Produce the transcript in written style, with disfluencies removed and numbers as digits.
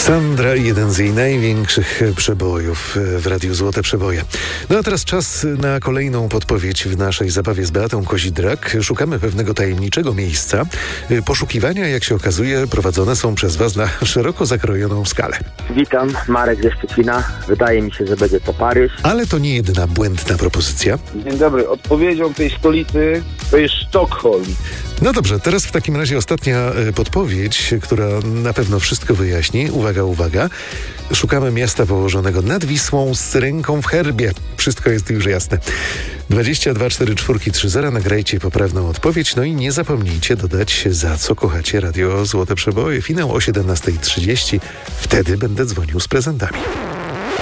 Sandra, jeden z jej największych przebojów w Radiu Złote Przeboje. No a teraz czas na kolejną podpowiedź w naszej zabawie z Beatą Kozidrak. Szukamy pewnego tajemniczego miejsca. Poszukiwania, jak się okazuje, prowadzone są przez Was na szeroko zakrojoną skalę. Witam, Marek ze Szczecina. Wydaje mi się, że będzie to Paryż. Ale to nie jedyna błędna propozycja. Dzień dobry. Odpowiedzią tej stolicy to jest Sztokholm. No dobrze, teraz w takim razie ostatnia podpowiedź, która na pewno wszystko wyjaśni. Uwaga, uwaga. Szukamy miasta położonego nad Wisłą z ręką w herbie. Wszystko jest już jasne. 22 44 30. Nagrajcie poprawną odpowiedź. No i nie zapomnijcie dodać, za co kochacie Radio Złote Przeboje. Finał o 17:30. Wtedy będę dzwonił z prezentami.